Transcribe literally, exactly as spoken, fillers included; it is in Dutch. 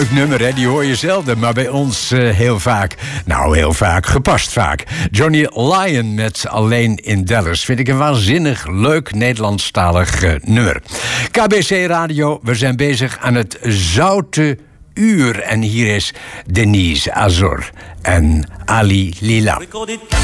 leuk nummer, hè? Die hoor je zelden, maar bij ons uh, heel vaak. Nou, heel vaak, gepast vaak. Johnny Lyon met Alleen in Dallas vind ik een waanzinnig leuk Nederlandstalig uh, nummer. K B C Radio, we zijn bezig aan het zoute uur. En hier is Denise Azor en Ali Lila.